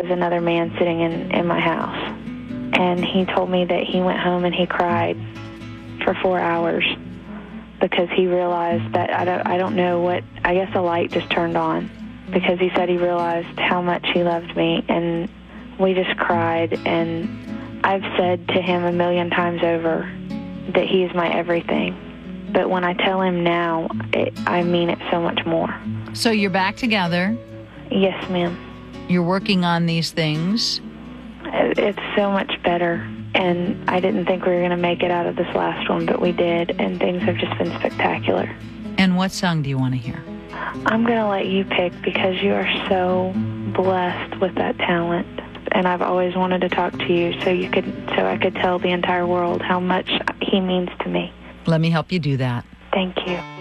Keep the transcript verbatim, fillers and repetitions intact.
was another man sitting in, in my house. And he told me that he went home and he cried for four hours because he realized that, I don't, I don't know what, I guess a light just turned on, because he said he realized how much he loved me, and we just cried. And I've said to him a million times over that he is my everything. But when I tell him now, it, I mean it so much more. So you're back together. Yes, ma'am. You're working on these things. It, it's so much better. And I didn't think we were going to make it out of this last one, but we did. And things have just been spectacular. And what song do you want to hear? I'm going to let you pick, because you are so blessed with that talent. And I've always wanted to talk to you so you could, so I could tell the entire world how much he means to me. Let me help you do that. Thank you.